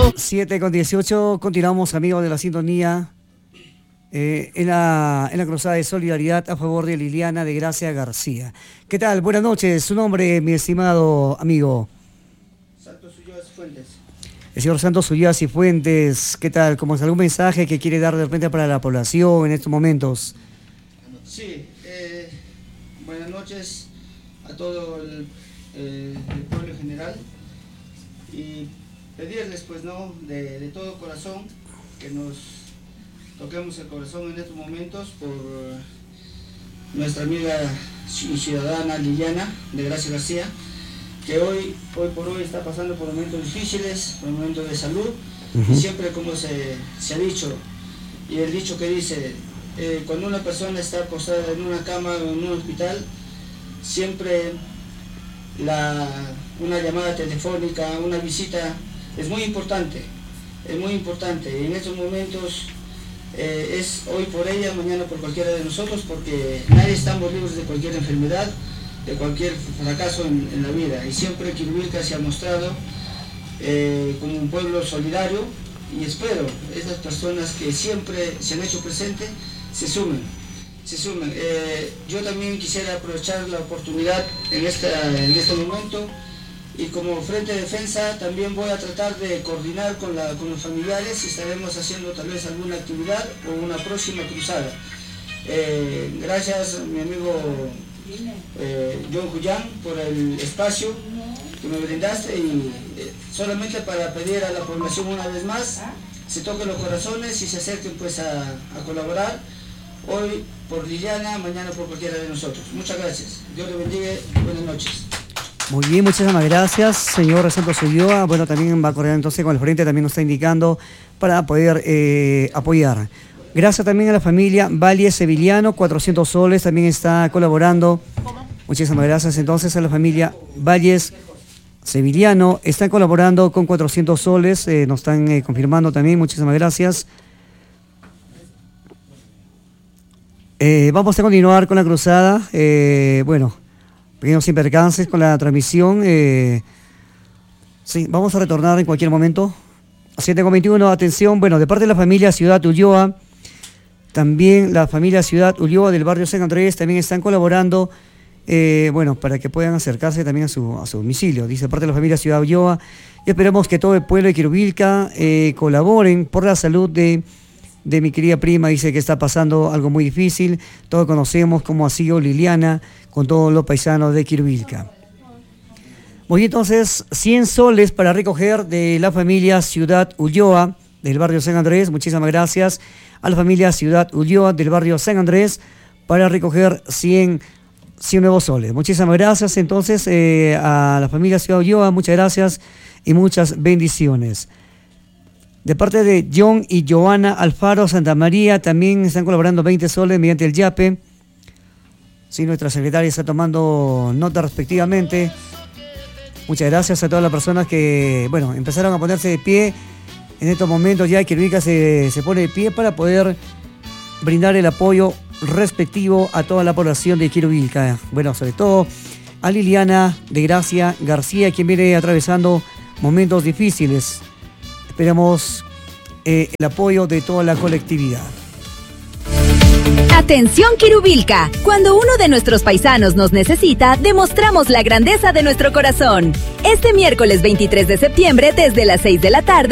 7:18, continuamos, amigos de la sintonía, en la cruzada de solidaridad a favor de Liliana de Gracia García. ¿Qué tal? Buenas noches. Su nombre, mi estimado amigo. Santos Ulloa Cifuentes. El señor Santos Ulloa Cifuentes, ¿qué tal? ¿Cómo es algún mensaje que quiere dar de repente para la población en estos momentos? Sí, buenas noches a todo el pueblo en general y pedirles pues de todo corazón que nos toquemos el corazón en estos momentos por nuestra amiga ciudadana Liliana de Gracia García, que hoy por hoy está pasando por momentos difíciles, por momentos de salud, y siempre como se ha dicho, y el dicho que dice, cuando una persona está acostada en una cama o en un hospital, siempre una llamada telefónica, una visita es muy importante, y en estos momentos es hoy por ella, mañana por cualquiera de nosotros, porque nadie estamos libres de cualquier enfermedad, de cualquier fracaso en la vida, y siempre Quirubilca se ha mostrado como un pueblo solidario, y espero esas personas que siempre se han hecho presente se sumen. Yo también quisiera aprovechar la oportunidad en este momento, y como Frente de Defensa también voy a tratar de coordinar con los familiares y estaremos haciendo tal vez alguna actividad o una próxima cruzada. Gracias a mi amigo John Julián por el espacio que me brindaste, y solamente para pedir a la población una vez más, se toquen los corazones y se acerquen pues a colaborar, hoy por Liliana, mañana por cualquiera de nosotros. Muchas gracias, Dios le bendiga, buenas noches. Muy bien, muchísimas gracias, señor Santos Ulloa. Bueno, también va a coordinar entonces con el frente, también nos está indicando para poder apoyar. Gracias también a la familia Valle Sevillano, 400 soles, también está colaborando. Muchísimas gracias entonces a la familia Valles Sevillano, están colaborando con 400 soles, nos están confirmando también, muchísimas gracias. Vamos a continuar con la cruzada, bueno, pequeños percances con la transmisión, sí, vamos a retornar en cualquier momento. 7:21, atención, bueno, de parte de la familia Ciudad Ulloa, también la familia Ciudad Ulloa del barrio San Andrés también están colaborando, bueno, para que puedan acercarse también a su domicilio, dice parte de la familia Ciudad Ulloa, y esperamos que todo el pueblo de Quirubilca colaboren por la salud de mi querida prima. Dice que está pasando algo muy difícil, todos conocemos cómo ha sido Liliana con todos los paisanos de Quirubilca. Muy bien, entonces 100 soles para recoger de la familia Ciudad Ulloa del barrio San Andrés. Muchísimas gracias a la familia Ciudad Ulloa del barrio San Andrés para recoger 100 nuevos soles. Muchísimas gracias entonces a la familia Ciudad Ulloa, muchas gracias y muchas bendiciones. De parte de John y Joana Alfaro Santa María también están colaborando 20 soles mediante el YAPE. Sí, nuestra secretaria está tomando nota respectivamente. Muchas gracias a todas las personas que, bueno, empezaron a ponerse de pie. En estos momentos ya Quirubilca se pone de pie para poder brindar el apoyo respectivo a toda la población de Quirubilca. Bueno, sobre todo a Liliana de Gracia García, quien viene atravesando momentos difíciles. Esperamos el apoyo de toda la colectividad. Atención Quirubilca, cuando uno de nuestros paisanos nos necesita, demostramos la grandeza de nuestro corazón. Este miércoles 23 de septiembre, desde las 6 de la tarde,